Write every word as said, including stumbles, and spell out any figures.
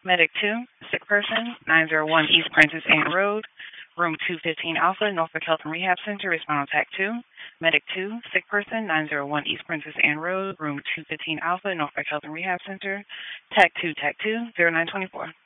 Medic two, sick person, nine oh one East Princess Anne Road, room two fifteen Alpha, Norfolk Health and Rehab Center, respond on TAC two. Medic two, sick person, nine oh one East Princess Anne Road, room two fifteen Alpha, Norfolk Health and Rehab Center, TAC two, TAC two, zero nine two four.